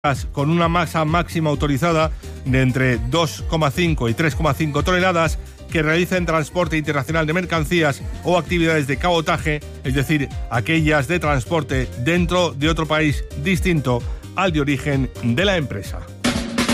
con una masa máxima autorizada de entre 2,5 y 3,5 toneladas que realicen transporte internacional de mercancías o actividades de cabotaje, es decir, aquellas de transporte dentro de otro país distinto al de origen de la empresa.